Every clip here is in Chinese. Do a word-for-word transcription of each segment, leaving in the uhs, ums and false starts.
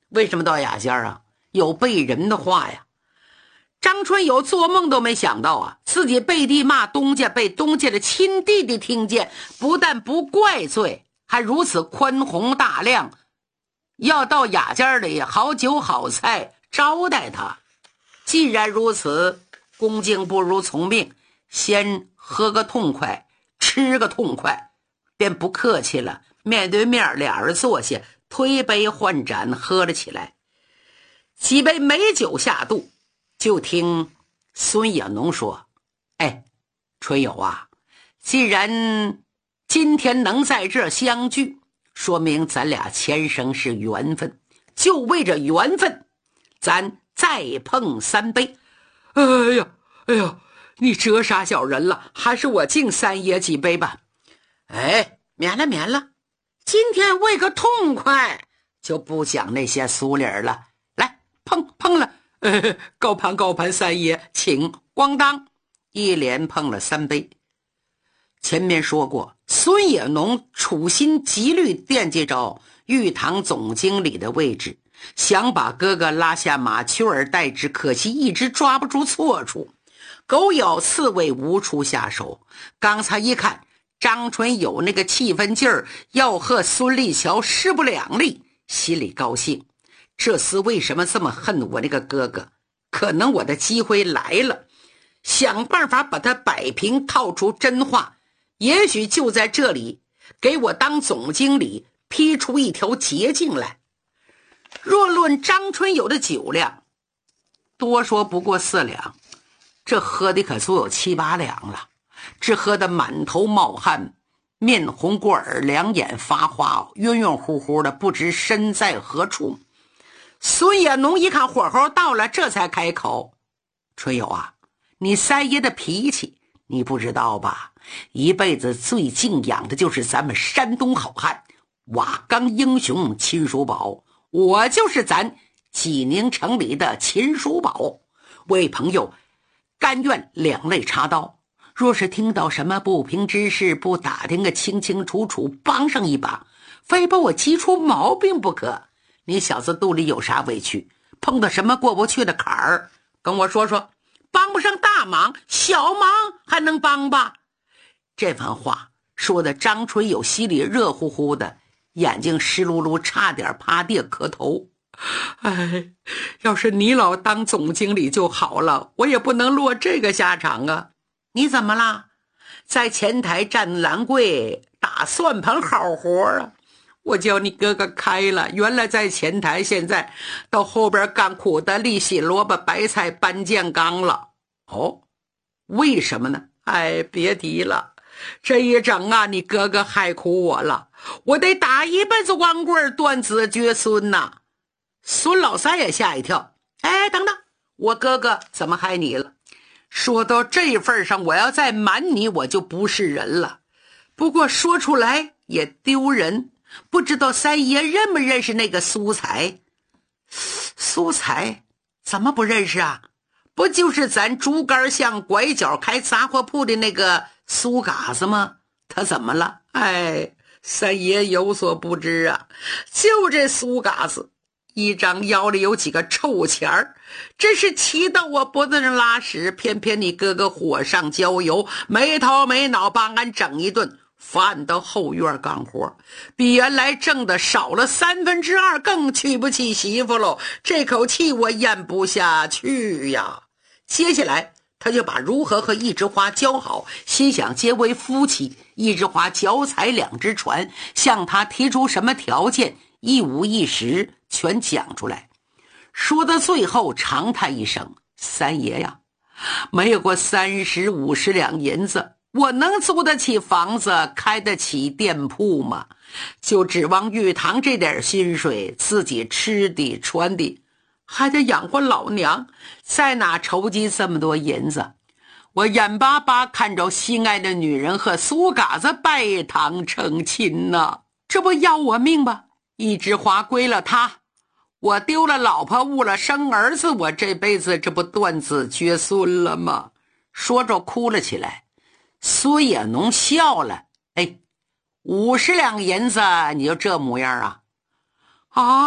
为什么到雅间啊？有背人的话呀。张春友做梦都没想到啊，自己背地骂东家，被东家的亲弟弟听见，不但不怪罪，还如此宽宏大量，要到雅间里好酒好菜招待他。既然如此，恭敬不如从命，先喝个痛快，吃个痛快，便不客气了。面对面俩人坐下，推杯换盏喝了起来。几杯美酒下肚，就听孙野农说：哎，春友啊，既然今天能在这相聚，说明咱俩前生是缘分，就为这缘分，咱再碰三杯。哎呀哎呀，你这啥小人了，还是我敬三爷几杯吧。哎，免了免了，今天为个痛快，就不讲那些俗理了。来，碰碰了。呃，高攀高攀，三爷请，咣当，一连碰了三杯。前面说过，孙野农处心积虑惦记着玉堂总经理的位置，想把哥哥拉下马取而代之，可惜一直抓不住错处，狗咬刺猬无处下手。刚才一看张春有那个气氛劲儿，要和孙立桥势不两立，心里高兴。这厮为什么这么恨我那个哥哥？可能我的机会来了，想办法把他摆平，套出真话，也许就在这里给我当总经理劈出一条捷径来。若论张春友的酒量，多说不过四两，这喝的可足有七八两了，这喝得满头冒汗，面红过耳，两眼发花，晕晕乎乎的，不知身在何处。孙野农一看火候到了，这才开口：春友啊，你三爷的脾气你不知道吧？一辈子最敬仰的就是咱们山东好汉瓦岗英雄秦叔宝，我就是咱济宁城里的秦叔宝。为朋友甘愿两肋插刀，若是听到什么不平之事，不打听个清清楚楚，帮上一把，非把我急出毛病不可。你小子肚里有啥委屈？碰到什么过不去的坎儿，跟我说说，帮不上大忙，小忙还能帮吧？这番话说的张春友心里热乎乎的，眼睛湿漉漉，差点趴地磕头。哎，要是你老当总经理就好了，我也不能落这个下场啊。你怎么啦？在前台站栏柜打算盘好活啊？我叫你哥哥开了，原来在前台，现在到后边干苦的立洗萝卜白菜搬建缸了。哦，为什么呢？哎，别提了，这一整啊，你哥哥害苦我了，我得打一辈子光棍断子绝孙呐。孙老三也吓一跳，哎，等等，我哥哥怎么害你了？说到这份上，我要再瞒你，我就不是人了。不过说出来也丢人，不知道三爷认不认识那个苏才？苏才怎么不认识啊？不就是咱竹竿巷拐角开杂货铺的那个苏嘎子吗？他怎么了？哎，三爷有所不知啊，就这苏嘎子一张腰里有几个臭钱儿，真是骑到我脖子上拉屎，偏偏你哥哥火上浇油，没头没脑帮俺整一顿，翻到后院干活，比原来挣的少了三分之二，更娶不起媳妇喽。这口气我咽不下去呀。接下来他就把如何和一枝花交好，心想结为夫妻，一枝花脚踩两只船，向他提出什么条件，一五一十全讲出来。说到最后长叹一声，三爷呀，没有过三十五十两银子，我能租得起房子，开得起店铺吗？就指望玉堂这点薪水，自己吃的穿的还得养活老娘，在哪筹集这么多银子？我眼巴巴看着心爱的女人和苏嘎子拜堂成亲呢，这不要我命吧？一枝花归了他，我丢了老婆，误了生儿子，我这辈子这不断子绝孙了吗？说着哭了起来。苏野农笑了，哎，五十两银子你就这模样啊？啊，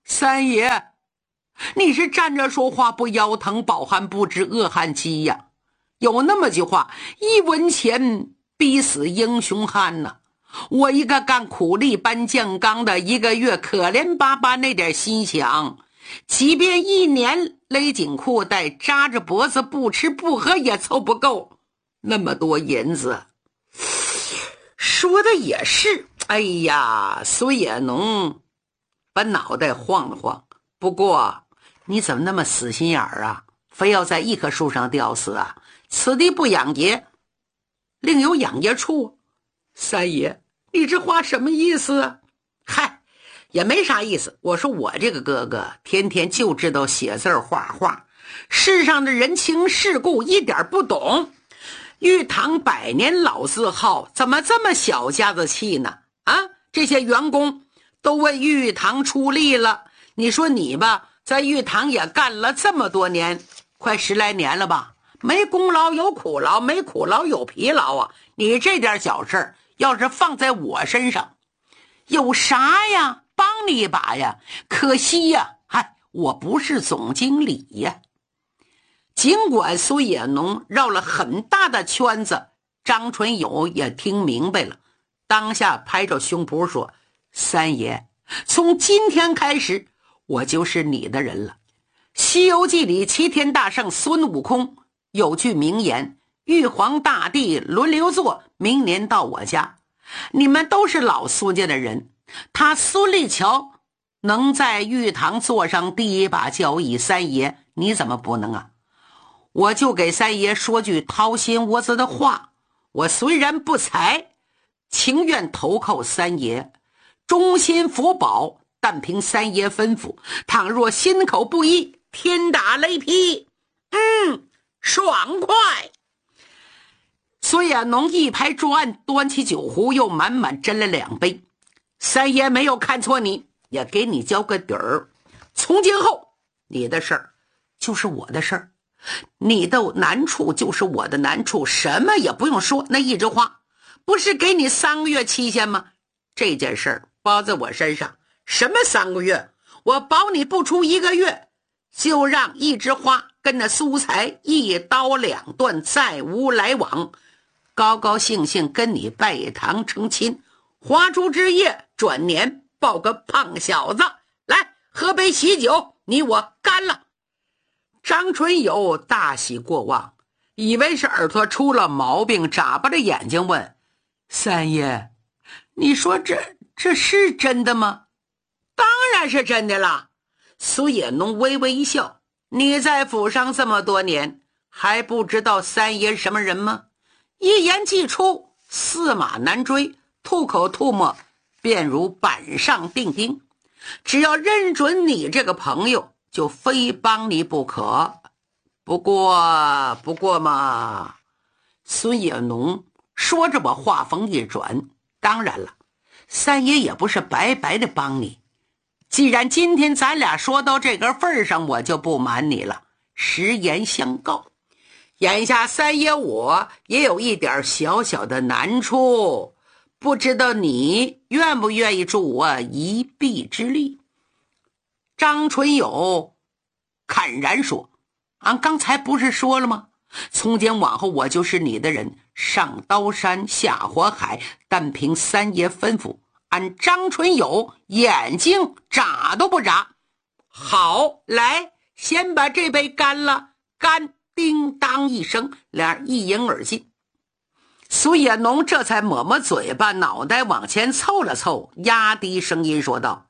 三爷，你是站着说话不腰疼，饱汉不知饿汉饥呀。有那么句话，一文钱逼死英雄汉呐。我一个干苦力搬酱缸的，一个月可怜巴巴那点心想，即便一年勒紧裤带扎着脖子不吃不喝也凑不够那么多银子。说的也是。哎呀，苏野农把脑袋晃了晃。不过你怎么那么死心眼儿啊，非要在一棵树上吊死啊？此地不养爷，另有养爷处。三爷，你这话什么意思啊？嗨，也没啥意思。我说我这个哥哥天天就知道写字画画，世上的人情世故一点不懂。玉堂百年老字号，怎么这么小家子气呢？啊，这些员工都为玉堂出力了。你说你吧，在玉堂也干了这么多年，快十来年了吧，没功劳有苦劳，没苦劳有疲劳啊。你这点小事要是放在我身上，有啥呀？帮你一把呀，可惜呀，嗨，我不是总经理呀。尽管苏野农绕了很大的圈子，张纯友也听明白了，当下拍着胸脯说：三爷，从今天开始我就是你的人了。西游记里齐天大圣孙悟空有句名言，玉皇大帝轮流坐，明年到我家。你们都是老苏家的人，他孙立桥能在玉堂坐上第一把交椅，三爷你怎么不能啊？我就给三爷说句掏心窝子的话，我虽然不才，情愿投靠三爷，忠心福保，但凭三爷吩咐，倘若心口不一，天打雷劈。嗯，爽快。孙亚农一拍桌案，端起酒壶，又满满斟了两杯。三爷没有看错你，也给你交个底儿。从今后，你的事儿就是我的事儿，你的难处就是我的难处，什么也不用说。那一枝花不是给你三个月期限吗？这件事儿包在我身上。什么三个月？我保你不出一个月，就让一枝花跟那苏才一刀两断，再无来往，高高兴兴跟你拜堂成亲。花烛之夜，转年抱个胖小子来喝杯喜酒，你我干了。张纯友大喜过望，以为是耳朵出了毛病，眨巴着眼睛问：三爷，你说这这是真的吗？当然是真的了。苏野农微微一笑：你在府上这么多年，还不知道三爷什么人吗？一言既出，驷马难追，吐口吐沫便如板上钉钉。只要认准你这个朋友，就非帮你不可。不过不过嘛，孙野农说着把话锋一转，当然了，三爷也不是白白的帮你。既然今天咱俩说到这个份上，我就不瞒你了，实言相告，眼下三爷我也有一点小小的难处，不知道你愿不愿意助我一臂之力。张纯友坦然说：俺刚才不是说了吗？从今往后我就是你的人，上刀山下火海，但凭三爷吩咐，俺张纯友眼睛眨都不眨。好，来，先把这杯干了。干！叮当一声，俩人一饮而尽。苏野农这才抹抹嘴巴，脑袋往前凑了凑，压低声音说道：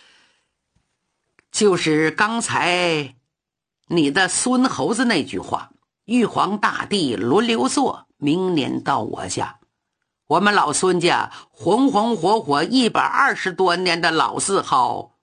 就是刚才你的孙猴子那句话，玉皇大帝轮流坐，明年到我家。我们老孙家红红火火一百二十多年的老字号